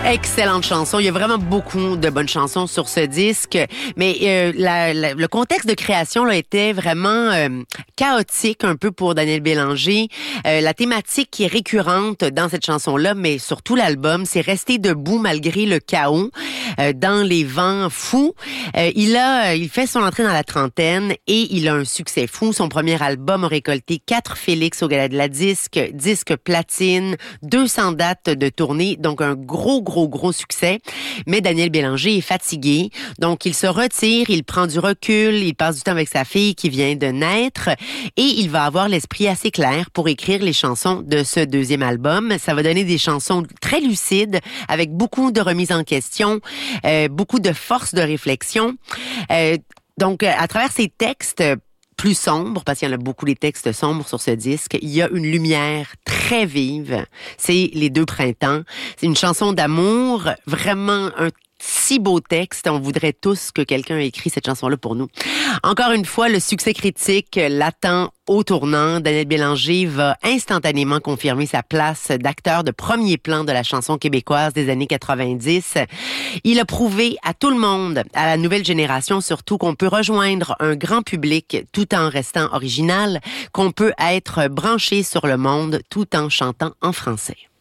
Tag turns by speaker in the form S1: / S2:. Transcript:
S1: Excellente chanson. Il y a vraiment beaucoup de bonnes chansons sur ce disque, mais le contexte de création là, était vraiment chaotique un peu pour Daniel Bélanger. La thématique qui est récurrente dans cette chanson-là, mais surtout l'album, c'est rester debout malgré le chaos, dans les vents fous. Il fait son entrée dans la trentaine et il a un succès fou. Son premier album a récolté 4 Félix au Gala de la disque platine, 200 dates de tournée, donc un gros succès. Mais Daniel Bélanger est fatigué, donc il se retire, il prend du recul, il passe du temps avec sa fille qui vient de naître et il va avoir l'esprit assez clair pour écrire les chansons de ce deuxième album. Ça va donner des chansons très lucides avec beaucoup de remises en question, beaucoup de force de réflexion. Donc, à travers ces textes plus sombres, parce qu'il y en a beaucoup des textes sombres sur ce disque, il y a une lumière très vive. C'est Les Deux Printemps. C'est une chanson d'amour, vraiment un si beau texte. On voudrait tous que quelqu'un ait écrit cette chanson-là pour nous. Encore une fois, le succès critique l'attend au tournant. Daniel Bélanger va instantanément confirmer sa place d'acteur de premier plan de la chanson québécoise des années 90. Il a prouvé à tout le monde, à la nouvelle génération surtout, qu'on peut rejoindre un grand public tout en restant original, qu'on peut être branché sur le monde tout en chantant en français.